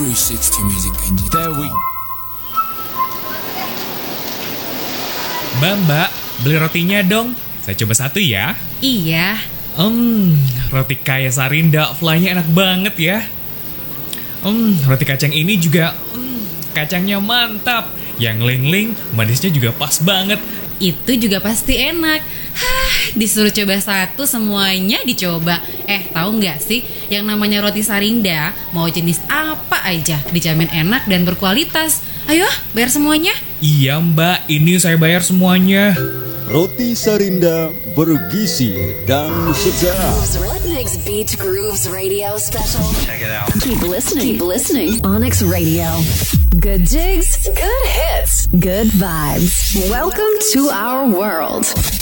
360 Music Engine. Mbak, beli rotinya dong. Saya coba satu ya. Iya. Roti kaya Sarinda, fly-nya enak banget ya. Roti kacang ini juga, kacangnya mantap. Yang ling-ling, manisnya juga pas banget. Itu juga pasti enak. Disuruh coba satu, semuanya dicoba. Tahu nggak sih, yang namanya roti Sarinda, mau jenis apa aja, dijamin enak dan berkualitas. Ayo, bayar semuanya. Iya mbak, ini saya bayar semuanya. Roti Sarinda bergizi dan segar. Rednex Beach Grooves Radio Special. Check it out. Keep listening. Onyx Radio. Good jigs, good hits, good vibes. Welcome to our world.